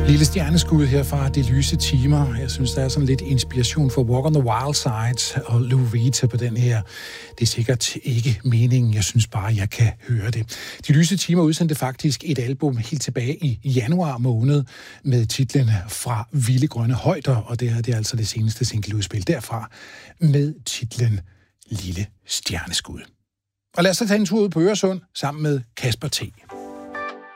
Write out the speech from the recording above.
Lille stjerneskud her fra De Lyse Timer. Jeg synes, der er sådan lidt inspiration for Walk on the Wild Side og Lou Reed på den her. Det er sikkert ikke meningen. Jeg synes bare, jeg kan høre det. De Lyse Timer udsendte faktisk et album helt tilbage i januar måned med titlen Fra Vilde Grønne Højder, og det her det er altså det seneste singleudspil derfra med titlen Lille Stjerneskud. Og lad os så tage en tur ud på Øresund sammen med Kasper T.